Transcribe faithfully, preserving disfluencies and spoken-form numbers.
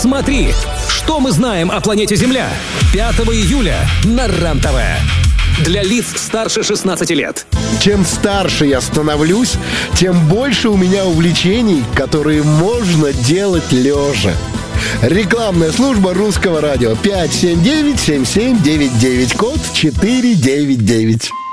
Смотри, что мы знаем о планете Земля. пятого июля на РЕН-ТВ. Для лиц старше шестнадцати лет. Чем старше я становлюсь, тем больше у меня увлечений, которые можно делать лежа. Рекламная служба Русского радио. пять семь девять семь семь девять девять, код четыре девять девять.